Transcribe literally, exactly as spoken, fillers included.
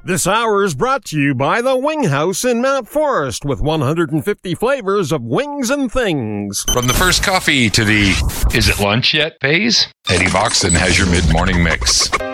This hour is brought to you by the Wing House in Mount Forest with one hundred fifty flavors of wings and things. From the first coffee to the is it lunch yet phase, Eddie Voxton has your mid-morning mix.